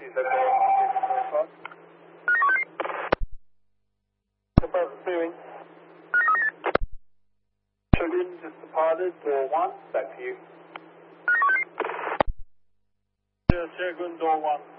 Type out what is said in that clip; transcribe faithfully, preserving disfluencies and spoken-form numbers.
she's okay. Above clearing. Children just departed, door one, back to you. Second, door one.